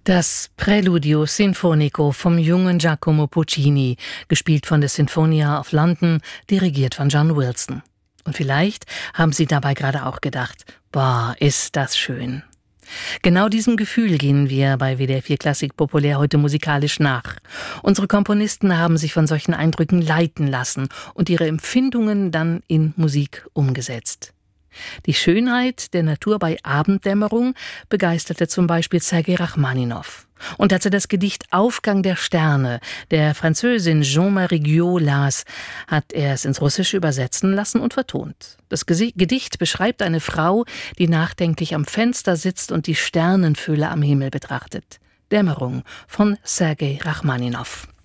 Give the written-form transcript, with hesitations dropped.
Das Preludio Sinfonico vom jungen Giacomo Puccini, gespielt von der Sinfonia of London, dirigiert von John Wilson. Und vielleicht haben Sie dabei gerade auch gedacht, boah, ist das schön. Genau diesem Gefühl gehen wir bei WDR 4 Klassik populär heute musikalisch nach. Unsere Komponisten haben sich von solchen Eindrücken leiten lassen und ihre Empfindungen dann in Musik umgesetzt. Die Schönheit der Natur bei Abenddämmerung begeisterte zum Beispiel Sergei Rachmaninow. Und als er das Gedicht Aufgang der Sterne der Französin Jean-Marie Guiot las, hat er es ins Russische übersetzen lassen und vertont. Das Gedicht beschreibt eine Frau, die nachdenklich am Fenster sitzt und die Sternenfülle am Himmel betrachtet. Dämmerung von Sergei Rachmaninow.